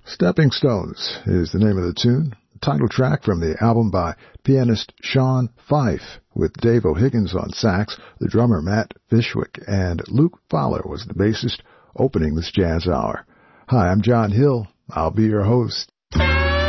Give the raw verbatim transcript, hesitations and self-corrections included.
Stepping Stones is the name of the tune, the title track from the album by pianist Sean Fife, with Dave O'Higgins on sax, the drummer Matt Fishwick, and Luke Fowler was the bassist, opening this jazz hour. Hi, I'm John Hill. I'll be your host.